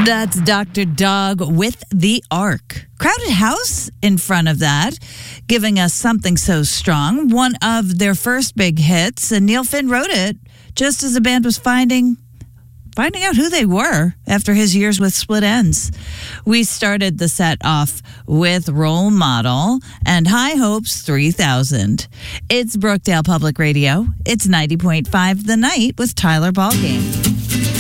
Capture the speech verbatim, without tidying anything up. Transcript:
That's Doctor Dog with the Ark. Crowded House in front of that, giving us Something So Strong, one of their first big hits. And Neil Finn wrote it just as the band was finding finding out who they were after his years with Split Enz. We started the set off with Role Model and High Hopes three thousand. It's Brookdale Public Radio. It's ninety point five The Night with Tyler Ballgame.